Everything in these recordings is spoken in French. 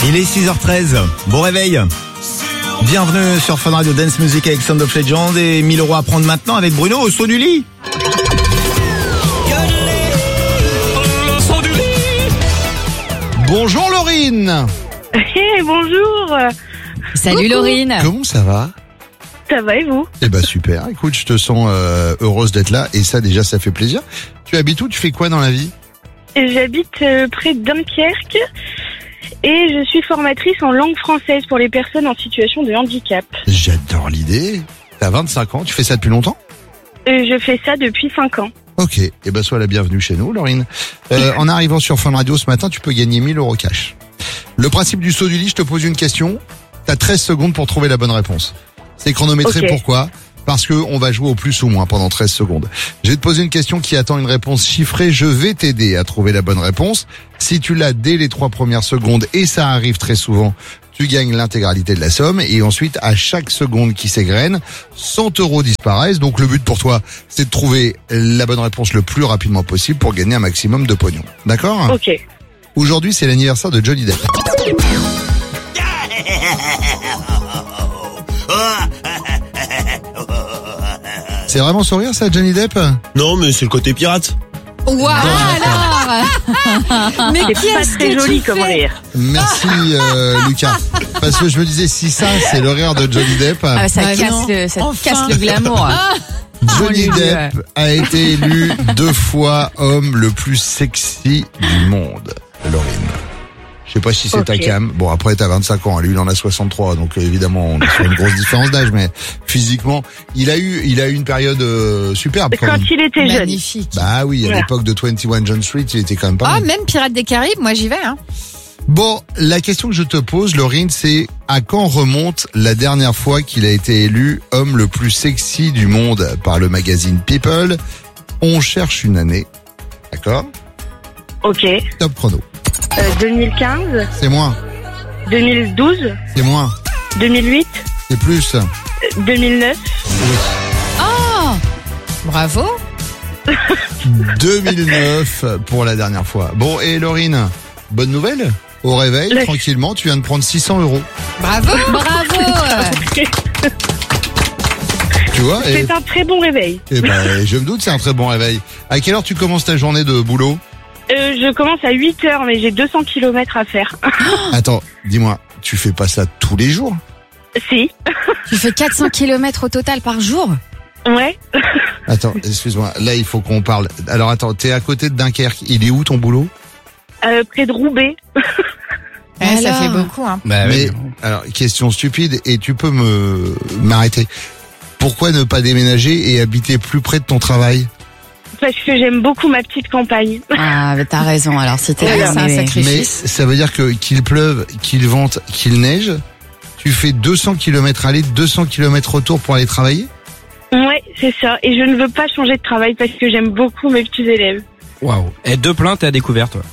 Il est 6h13, bon réveil. Bienvenue sur Fun Radio Dance Music avec Sound of Legend et 1000 € à prendre maintenant avec Bruno au saut du lit. Bonjour Laurine. Hey, bonjour. Salut Laurine. Comment ça va? Ça va et vous? Eh ben super, écoute, je te sens heureuse d'être là et ça déjà ça fait plaisir. Tu habites où? Tu fais quoi dans la vie? J'habite près de Dunkerque et je suis formatrice en langue française pour les personnes en situation de handicap. J'adore l'idée. T'as 25 ans, tu fais ça depuis longtemps? Je fais ça depuis 5 ans. Ok, eh ben sois la bienvenue chez nous Laurine. En arrivant sur Fun Radio ce matin, tu peux gagner 1000 € cash. Le principe du saut du lit, je te pose une question. T'as 13 secondes pour trouver la bonne réponse. C'est chronométré, Okay. Pourquoi? Parce que on va jouer au plus ou moins pendant 13 secondes. Je vais te poser une question qui attend une réponse chiffrée. Je vais t'aider à trouver la bonne réponse. Si tu l'as dès les 3 premières secondes, et ça arrive très souvent, tu gagnes l'intégralité de la somme. Et ensuite, à chaque seconde qui s'égrène, 100 € disparaissent. Donc le but pour toi, c'est de trouver la bonne réponse le plus rapidement possible pour gagner un maximum de pognon. D'accord? Ok. Aujourd'hui, c'est l'anniversaire de Johnny Depp. C'est vraiment sourire ça, Johnny Depp? Non, mais c'est le côté pirate. Waouh alors. Mais C'est pas qu'est-ce très que joli tu comme fais? rire. Merci Lucas. Parce que je me disais, si ça c'est le rire de Johnny Depp, Ah, ça Ah casse non, enfin. le glamour. Johnny Oh, lui, Depp a été élu 2 fois homme le plus sexy du monde. Laurine. Je sais pas si c'est ta Ok. cam. Bon, après t'as 25 ans, lui il en a 63, donc évidemment on est sur une grosse différence d'âge, mais physiquement, il a eu une période superbe quand Quand même. il était jeune. Magnifique. Bah oui, à Ouais. l'époque de 21 Jump Street, il était quand même pas Ah, mal. même Pirates des Caraïbes, moi j'y vais. Hein. Bon, la question que je te pose, Laurine, c'est à quand remonte la dernière fois qu'il a été élu homme le plus sexy du monde par le magazine People? On cherche une année. D'accord? Ok. Top chrono. 2015, C'est moins. 2012, C'est moins. 2008, C'est plus. 2009. Bravo. 2009 pour la dernière fois. Bon, et Laurine, bonne nouvelle? Au réveil, Le- tranquillement, tu viens de prendre 600 €. Bravo. Bravo. Tu vois? Et, C'est un très bon réveil. et ben, je me doute, c'est un très bon réveil. À quelle heure tu commences ta journée de boulot? Je commence à 8h, mais j'ai 200 km à faire. Attends, dis-moi, tu fais pas ça tous les jours? Si. Tu fais 400 km au total par jour? Ouais. Attends, excuse-moi, là il faut qu'on parle. Alors attends, t'es à côté de Dunkerque, il est où ton boulot? Près de Roubaix. Eh, ça Alors. fait beaucoup. Hein. Bah Mais, alors, question stupide, et tu peux m'arrêter. Pourquoi ne pas déménager et habiter plus près de ton travail? Parce que j'aime beaucoup ma petite campagne. Ah, mais t'as raison. Alors c'était Ouais, bien, c'est un mais- sacré- Mais Sacrifice. ça veut dire que qu'il pleuve, qu'il vente, qu'il neige, tu fais 200 km aller, 200 km retour pour aller travailler? Ouais, c'est ça. Et je ne veux pas changer de travail parce que j'aime beaucoup mes petits élèves. Waouh. Et 2 plaintes à découvert, toi.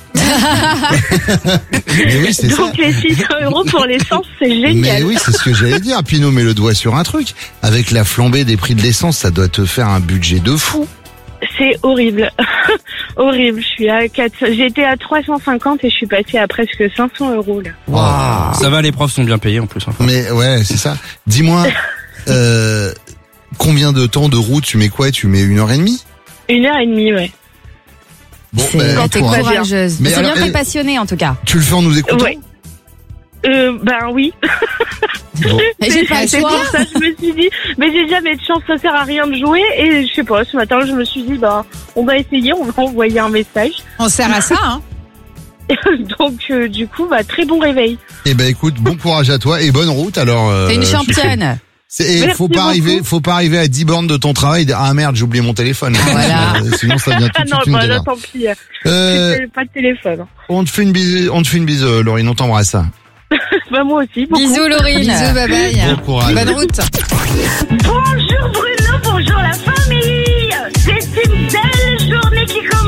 Mais oui, c'est ça. Donc les 600 € pour l'essence, c'est Mais génial. oui, c'est ce que j'allais dire. Pino met le doigt sur un truc. Avec la flambée des prix de l'essence, ça doit te faire un budget de fou. C'est horrible. Horrible. J'étais à 350 et je suis passée à presque 500 € là. Wow. Ça va, les profs sont bien payés en plus. Hein. Mais ouais, c'est ça. Dis-moi, combien de temps de route tu mets quoi? Tu mets 1h30? 1h30, ouais. Bon, C'est ben, t'es courage. courageuse. Mais C'est alors, bien, t'es passionnée en tout cas. Tu le fais en nous écoutant? Ouais. Ben oui. Bon. Et j'ai pas le C'est choix. pour ça que je me suis dit, mais j'ai jamais de chance, ça sert à rien de jouer. Et je sais pas, ce matin, je me suis dit, on va essayer, on va envoyer un message. On sert à ça. Hein. Donc, du coup, très bon réveil. Eh ben écoute, bon courage à toi et bonne route. Alors, T'es une je suis- championne. Et Merci faut pas beaucoup. arriver à 10 bornes de ton travail et dire, ah merde, j'ai oublié mon téléphone. Voilà. Sinon ça devient tout Ah de non, suite une là, galère. tant pis. Euh, Pas de téléphone. on te fait une bise, Laurine, on t'embrasse. Moi aussi, beaucoup. Bisous Laurine. Bisous, bye bye. Bon courage. Bonne route. Bonjour Bruno, bonjour la fin.